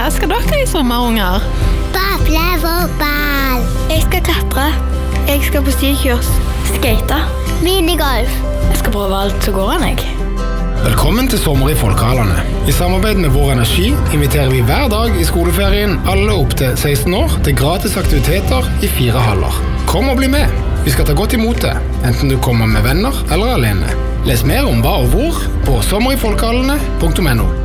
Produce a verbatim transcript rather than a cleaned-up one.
skal dere i sommerunger? Bable fotball. Jeg skal klatre. Jeg skal på styrkurs. Skate. Minigolf. Jeg skal prøve alt som går an, jeg. Velkommen til Sommer i Folkehallene. I samarbeid med Vår Energi inviterer vi hver dag i skoleferien alle opp til seksten år til gratis aktiviteter i fire haller. Kom og bli med. Vi skal ta godt imot det, enten du kommer med venner eller alene. Les mer om hva og hvor på sommerifolkehallene punktum no.